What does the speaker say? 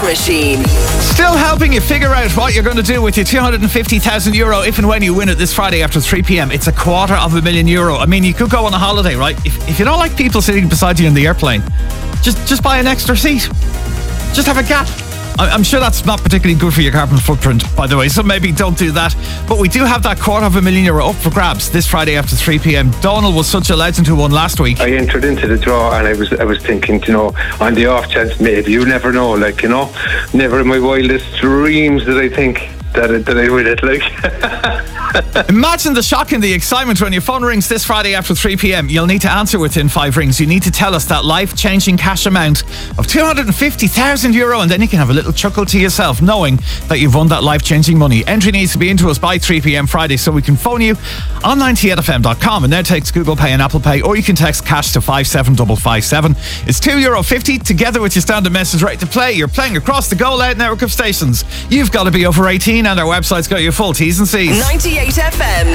Machine. Still helping you figure out what you're going to do with your €250,000 if and when you win it this Friday after 3 p.m. It's €250,000. I mean, you could go on a holiday, right? If you don't like people sitting beside you in the airplane, just buy an extra seat. Just have a gap. I'm sure that's not particularly good for your carbon footprint, by the way, so maybe don't do that. But we do have that €250,000 up for grabs this Friday after 3 p.m. Donald was such a legend who won last week. I entered into the draw and I was thinking, on the off chance, maybe, you never know, never in my wildest dreams did I think that I win it, Imagine the shock and the excitement when your phone rings this Friday after 3 p.m. You'll need to answer within 5 rings. You need to tell us that life-changing cash amount of €250,000, and then you can have a little chuckle to yourself knowing that you've won that life-changing money. Entry needs to be into us by 3 p.m. Friday so we can phone you on 98fm.com, and now takes Google Pay and Apple Pay, or you can text cash to 57557. It's €2.50 together with your standard message ready to play. You're playing across the Go Loud network of stations. You've got to be over 18, and our website's got your full T's and C's. 98 FM.